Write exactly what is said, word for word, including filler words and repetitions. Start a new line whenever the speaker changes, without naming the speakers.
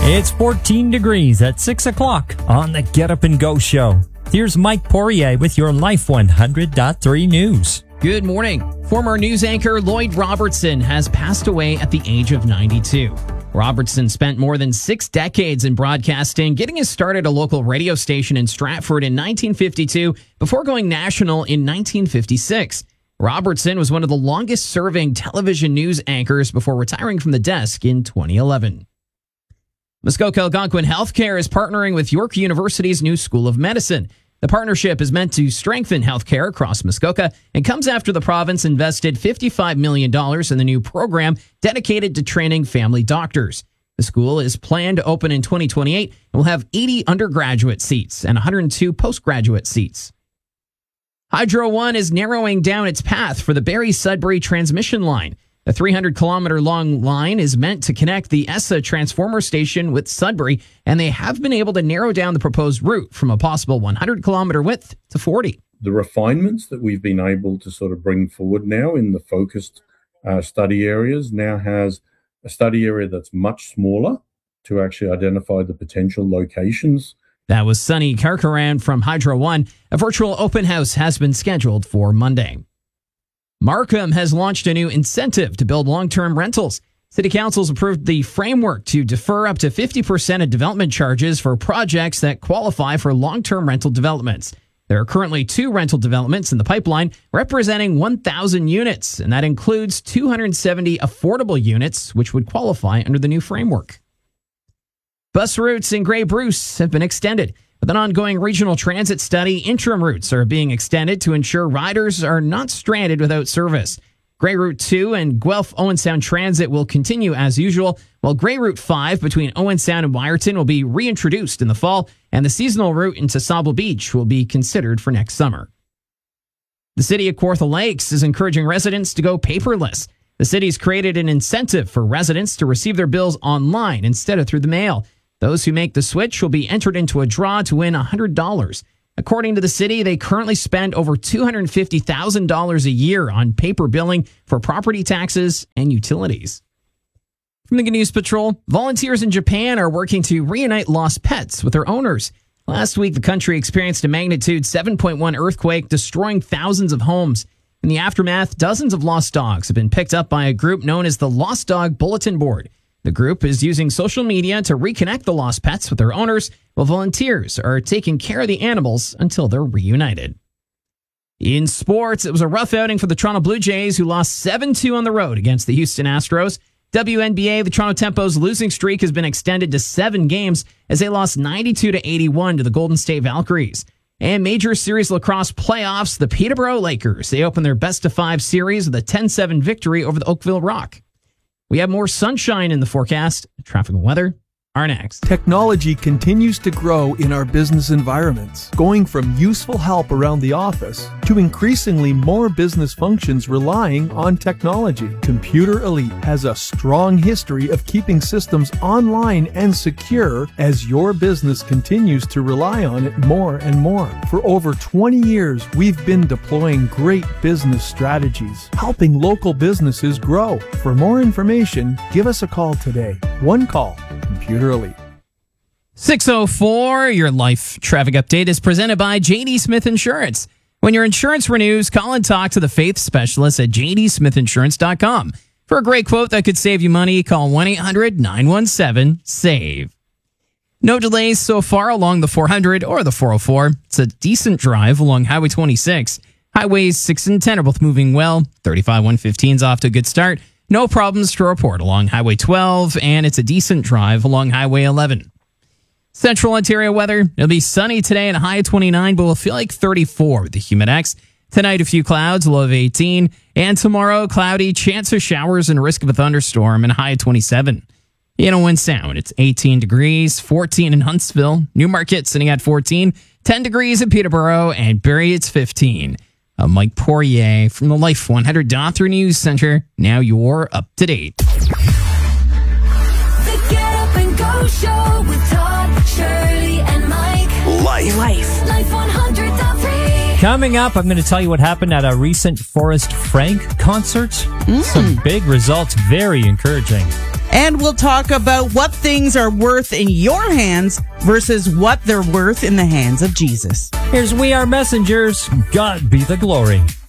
It's fourteen degrees at six o'clock on the Get Up and Go show. Here's Mike Poirier with your Life one hundred point three news.
Good morning. Former news anchor Lloyd Robertson has passed away at the age of ninety-two. Robertson spent more than six decades in broadcasting, getting his start at a local radio station in Stratford in nineteen fifty-two before going national in nineteen fifty-six. Robertson was one of the longest-serving television news anchors before retiring from the desk in twenty eleven. Muskoka Algonquin Healthcare is partnering with York University's new School of Medicine. The partnership is meant to strengthen healthcare across Muskoka and comes after the province invested fifty-five million dollars in the new program dedicated to training family doctors. The school is planned to open in twenty twenty-eight and will have eighty undergraduate seats and one hundred two postgraduate seats. Hydro One is narrowing down its path for the Barrie-Sudbury transmission line. The three hundred kilometer long line is meant to connect the E S A transformer station with Sudbury, and they have been able to narrow down the proposed route from a possible one hundred kilometer width to forty.
The refinements that we've been able to sort of bring forward now in the focused uh, study areas now has a study area that's much smaller to actually identify the potential locations.
That was Sunny Karkaran from Hydro One. A virtual open house has been scheduled for Monday. Markham has launched a new incentive to build long-term rentals. City Council's approved the framework to defer up to fifty percent of development charges for projects that qualify for long-term rental developments. There are currently two rental developments in the pipeline representing one thousand units, and that includes two hundred seventy affordable units, which would qualify under the new framework. Bus routes in Grey Bruce have been extended. With an ongoing regional transit study, interim routes are being extended to ensure riders are not stranded without service. Grey Route two and Guelph-Owen Sound Transit will continue as usual, while Grey Route five between Owen Sound and Wyerton will be reintroduced in the fall, and the seasonal route into Sauble Beach will be considered for next summer. The city of Kawartha Lakes is encouraging residents to go paperless. The city's created an incentive for residents to receive their bills online instead of through the mail. Those who make the switch will be entered into a draw to win one hundred dollars. According to the city, they currently spend over two hundred fifty thousand dollars a year on paper billing for property taxes and utilities. From the Good News Patrol, volunteers in Japan are working to reunite lost pets with their owners. Last week, the country experienced a magnitude seven point one earthquake, destroying thousands of homes. In the aftermath, dozens of lost dogs have been picked up by a group known as the Lost Dog Bulletin Board. The group is using social media to reconnect the lost pets with their owners, while volunteers are taking care of the animals until they're reunited. In sports, it was a rough outing for the Toronto Blue Jays, who lost seven two on the road against the Houston Astros. W N B A, the Toronto Tempo's losing streak has been extended to seven games as they lost ninety-two to eighty-one to the Golden State Valkyries. And major series lacrosse playoffs, the Peterborough Lakers, they opened their best-of-five series with a ten seven victory over the Oakville Rock. We have more sunshine in the forecast. Traffic and weather are next.
Technology continues to grow in our business environments, going from useful help around the office to increasingly more business functions relying on technology. Computer Elite has a strong history of keeping systems online and secure as your business continues to rely on it more and more. For over twenty years, we've been deploying great business strategies, helping local businesses grow. For more information, give us a call today. One call. Computer Elite.
six oh four, your life traffic update is presented by J D Smith Insurance. When your insurance renews, call and talk to the faith specialist at j d smith insurance dot com. For a great quote that could save you money, call one eight hundred nine one seven save. No delays so far along the four hundred or the four oh four. It's a decent drive along Highway twenty-six. Highways six and ten are both moving well. thirty-five one fifteen is off to a good start. No problems to report along Highway twelve, and it's a decent drive along Highway eleven. Central Ontario weather, it'll be sunny today and a high of twenty-nine, but we'll feel like thirty-four with the Humidex. Tonight, a few clouds, a low of eighteen. And tomorrow, cloudy, chance of showers and risk of a thunderstorm and a high of twenty-seven. In Owen Sound, it's eighteen degrees, fourteen in Huntsville. Newmarket sitting at fourteen, ten degrees in Peterborough, and Barrie, it's fifteen. I'm Mike Poirier from the Life one hundred point three News Center. Now you're up to date.
The Get Up and Go Show with Todd, Shirley, and Mike.
Life.
Life. Life one hundred point three.
Coming up, I'm going to tell you what happened at a recent Forrest Frank concert. Mm. Some big results, very encouraging.
And we'll talk about what things are worth in your hands versus what they're worth in the hands of Jesus.
Here's We Are Messengers. God be the glory.